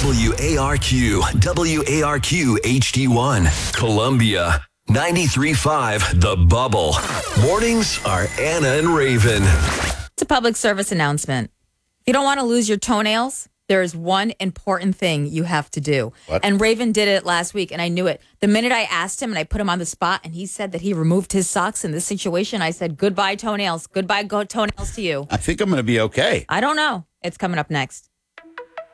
WARQ, WARQ HD1, Columbia, 93.5 The Bubble. Mornings are Anna and Raven. It's a public service announcement. If you don't want to lose your toenails, there is one important thing you have to do. What? And Raven did it last week, and I knew it. The minute I asked him and I put him on the spot, and he said that he removed his socks in this situation, I said, goodbye, toenails. Goodbye, toenails to you. I think I'm going to be okay. I don't know. It's coming up next.